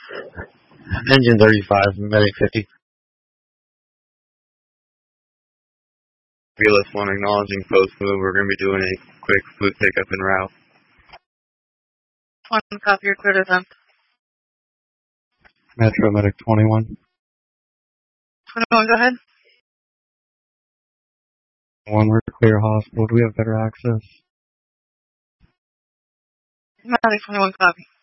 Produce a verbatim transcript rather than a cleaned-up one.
Engine thirty-five, medic fifty. Fearless one acknowledging post move. We're going to be doing a quick food pickup en route. One copy, you're clear to attempt. Metro medic twenty-one. twenty-one, go ahead. One, we're clear hospital. Do we have better access? Medic twenty-one, copy.